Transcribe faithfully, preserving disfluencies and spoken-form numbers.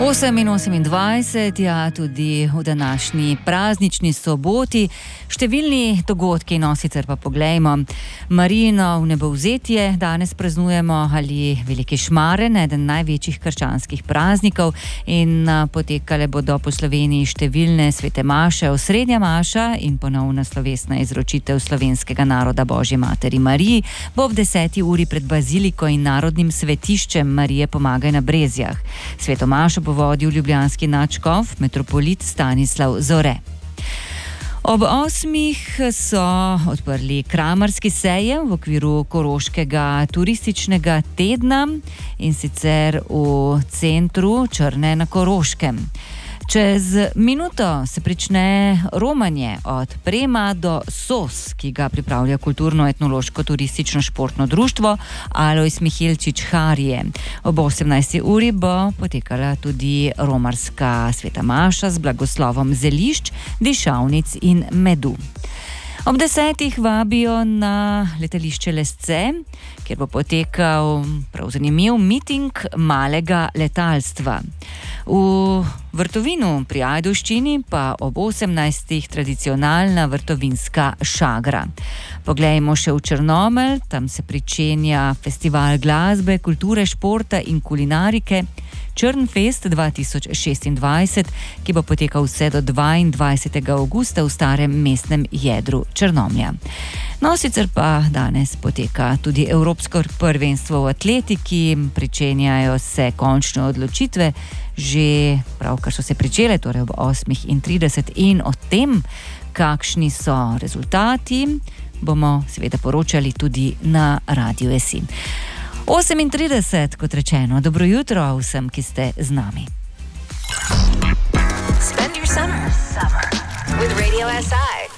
osem in osemindvajset, ja, tudi v današnji praznični soboti. Številni dogodki, no, sicer pa poglejmo. Marijino vnebovzetje danes praznujemo, ali veliki šmaren, eden največjih krščanskih praznikov, in potekale bodo po Sloveniji številne svete maše, osrednja maša in ponovna slovesna izročitev slovenskega naroda Božji materi Mariji bo ob deseti uri pred baziliko in narodnim svetiščem Marije Pomagaj na Brezjah. Sveto mašo bo vodil ljubljanski nadškof, metropolit Stanislav Zore. Ob osmih so odprli kramarski sejem v okviru Koroškega turističnega tedna, in sicer v centru Črne na Koroškem. Čez minuto se prične romanje od Prema do Sos, ki ga pripravlja kulturno-etnološko-turistično-športno društvo Alojz Mihelčič Harije. Ob osemnajsti uri bo potekala tudi romarska sveta maša z blagoslovom zelišč, dišavnic in medu. Ob desetih vabijo na letališče Lesce, kjer bo potekal prav zanimiv miting malega letalstva. V Vrtovinu pri Ajdovščini pa ob osemnajstih tradicionalna vrtovinska šagra. Poglejmo še v Črnomelj, tam se pričenja festival glasbe, kulture, športa in kulinarike Črnfest dva tisoč šestindvajset, ki bo potekal vse do dvaindvajsetega avgusta v starem mestnem jedru Črnomlja. No, sicer pa danes poteka tudi Evropsko prvenstvo v atletiki, pričenjajo se končne odločitve, že pravkar so se pričele, torej ob osmih in trideset, in o tem, kakšni so rezultati, bomo seveda poročali tudi na Radiu S I. osemintrideset, kot rečeno, dobro jutro vsem, ki ste z nami. Spend your summer, summer with Radio S I.